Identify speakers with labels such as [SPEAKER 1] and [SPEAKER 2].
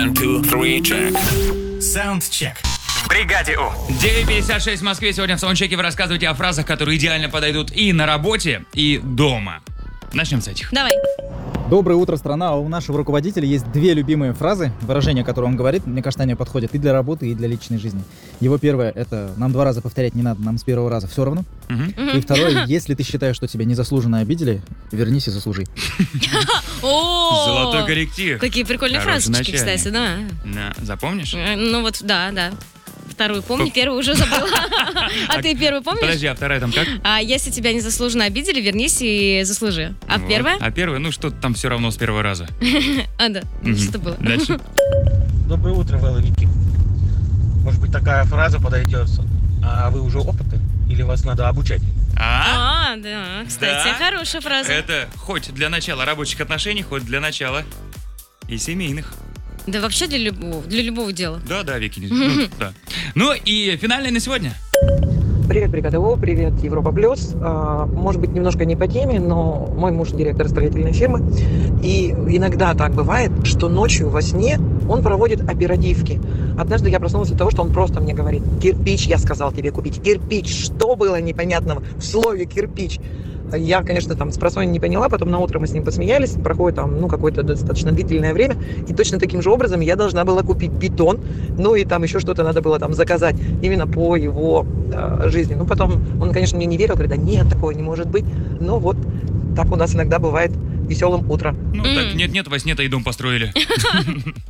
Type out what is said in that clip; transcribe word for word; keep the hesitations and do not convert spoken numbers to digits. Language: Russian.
[SPEAKER 1] two, three, check.
[SPEAKER 2] Саундчек. В бригаде У.
[SPEAKER 3] девять пятьдесят шесть в Москве. Сегодня в саундчеке вы рассказываете о фразах, которые идеально подойдут и на работе, и дома. Начнем с этих.
[SPEAKER 4] Давай.
[SPEAKER 5] Доброе утро, страна. У нашего руководителя есть две любимые фразы, выражения, которые он говорит. Мне кажется, они подходят и для работы, и для личной жизни. Его первое — это «нам два раза повторять не надо, нам с первого раза все равно».
[SPEAKER 3] Угу.
[SPEAKER 5] И второе: если ты считаешь, что тебя незаслуженно обидели, вернись и заслужи.
[SPEAKER 4] О,
[SPEAKER 3] Золотой корректив.
[SPEAKER 4] Какие прикольные
[SPEAKER 3] Хороший
[SPEAKER 4] фразочки,
[SPEAKER 3] начальник.
[SPEAKER 4] кстати, да.
[SPEAKER 3] Да, запомнишь?
[SPEAKER 4] Э, Ну вот, да, да. Вторую помню, первую уже забыла. А ты первую помнишь?
[SPEAKER 3] Подожди, а вторая там как?
[SPEAKER 4] А если тебя незаслуженно обидели, вернись и заслужи. А
[SPEAKER 3] Вот.
[SPEAKER 4] первая?
[SPEAKER 3] А первая, ну что-то там все равно с первого раза.
[SPEAKER 4] А, да.
[SPEAKER 3] Мгм.
[SPEAKER 4] Что было?
[SPEAKER 3] Дальше.
[SPEAKER 6] Доброе утро, Вэлловики. Может быть, такая фраза подойдет. А вы уже опытны? Или вас надо обучать?
[SPEAKER 3] А?
[SPEAKER 4] А, да. Кстати,
[SPEAKER 3] Да.
[SPEAKER 4] хорошая фраза.
[SPEAKER 3] Это хоть для начала рабочих отношений, хоть для начала и семейных.
[SPEAKER 4] Да вообще для любого, для любого дела.
[SPEAKER 3] Да, да, Вики. Ну, да. Ну и финальный на сегодня.
[SPEAKER 7] Привет, бригада О, привет, Европа Плюс. А, Может быть, немножко не по теме, но мой муж директор строительной фирмы. И иногда так бывает, что ночью во сне он проводит оперативки. Однажды я проснулась от того, что он просто мне говорит: кирпич, я сказал тебе купить. Кирпич, что было непонятного в слове кирпич? Я, конечно, там спросонья не поняла, потом на утро мы с ним посмеялись, проходит там, ну, какое-то достаточно длительное время, и точно таким же образом я должна была купить бетон, ну, и там еще что-то надо было там заказать именно по его э, жизни. Ну, потом он, конечно, мне не верил, говорит: да нет, такого не может быть, но вот так у нас иногда бывает веселым утром.
[SPEAKER 3] Ну
[SPEAKER 4] М.
[SPEAKER 3] так, нет-нет, во сне-то и дом построили.